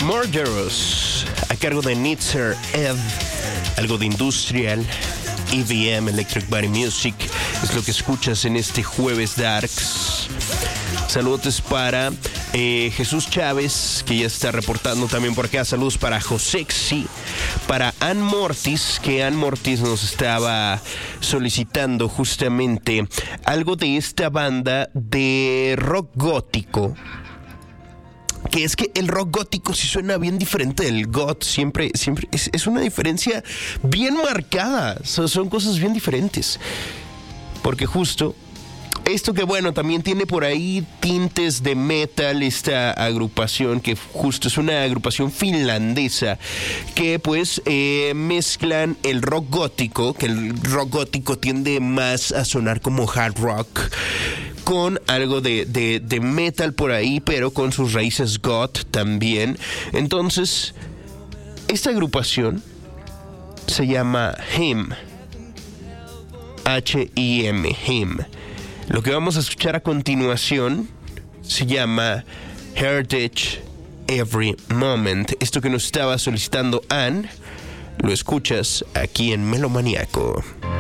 Murderous, a cargo de Nitzer Ed, algo de industrial, EBM, Electric Body Music, es lo que escuchas en este Jueves Darks. Saludos para Jesús Chávez, que ya está reportando también por acá. Saludos para Josexy, para Ann Mortis, que Ann Mortis nos estaba solicitando justamente algo de esta banda de rock gótico. Que es que el rock gótico sí suena bien diferente del goth. Siempre es una diferencia bien marcada. Son cosas bien diferentes. Porque justo esto que bueno, también tiene por ahí tintes de metal, esta agrupación que justo es una agrupación finlandesa que pues mezclan el rock gótico, que el rock gótico tiende más a sonar como hard rock, con algo de metal por ahí, pero con sus raíces goth también. Entonces, esta agrupación se llama HIM. H-I-M, HIM. Lo que vamos a escuchar a continuación se llama Heritage Every Moment. Esto que nos estaba solicitando Ann, lo escuchas aquí en Melomaniaco.